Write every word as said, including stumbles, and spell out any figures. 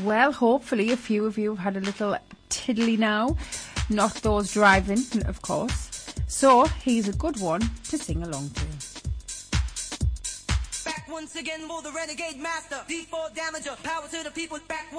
Well, hopefully a few of you have had a little tiddly now. Not those driving, of course. So, here's a good one to sing along to. Back once again for the renegade master. D four damager, power to the people. Back